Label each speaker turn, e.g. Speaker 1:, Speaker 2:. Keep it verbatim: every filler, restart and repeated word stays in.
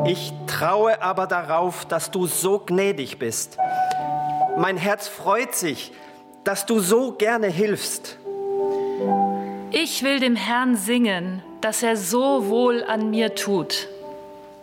Speaker 1: Ich traue aber darauf, dass du so gnädig bist. Mein Herz freut sich, dass du so gerne hilfst.
Speaker 2: Ich will dem Herrn singen, dass er so wohl an mir tut.